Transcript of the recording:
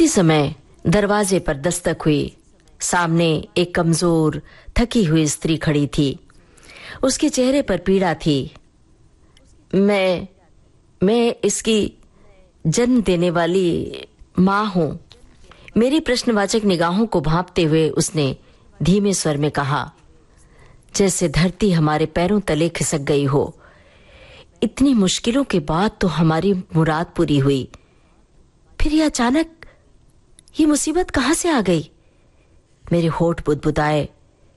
उसी समय दरवाजे पर दस्तक हुई। सामने एक कमजोर, थकी हुई स्त्री खड़ी थी। उसके चेहरे पर पीड़ा थी। मैं इसकी जन्म देने वाली मां हूं। मेरी प्रश्नवाचक निगाहों को भांपते हुए उसने धीमे स्वर में कहा, जैसे धरती हमारे पैरों तले खिसक गई हो। इतनी मुश्किलों के बाद तो हमारी मुराद पूरी हुई, फिर ये अचानक ये मुसीबत कहां से आ गई? मेरे होठ बुदबुदाए